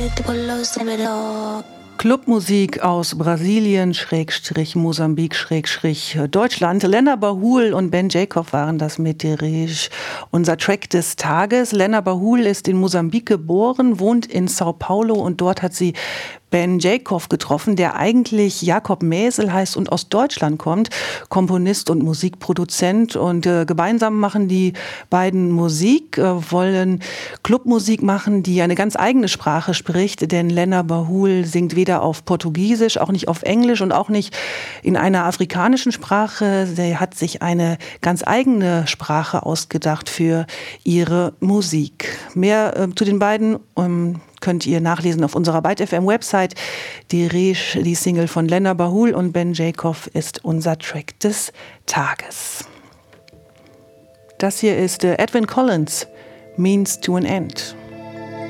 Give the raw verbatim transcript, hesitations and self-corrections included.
Clubmusik aus Brasilien, Schrägstrich Mosambik, Schrägstrich Deutschland. Lena Bahul und Ben Jacob waren das mit Derij. Unser Track des Tages. Lena Bahul ist in Mosambik geboren, wohnt in Sao Paulo und dort hat sie Ben Jacob getroffen, der eigentlich Jakob Mäsel heißt und aus Deutschland kommt, Komponist und Musikproduzent. Und äh, gemeinsam machen die beiden Musik, äh, wollen Clubmusik machen, die eine ganz eigene Sprache spricht, denn Lena Bahul singt weder auf Portugiesisch, auch nicht auf Englisch und auch nicht in einer afrikanischen Sprache. Sie hat sich eine ganz eigene Sprache ausgedacht für ihre Musik. Mehr äh, zu den beiden ähm, könnt ihr nachlesen auf unserer Byte F M Website. Derij, die Single von Lena Bahul und Ben Jacob ist unser Track des Tages. Das hier ist äh, Edwyn Collins, Means to an End.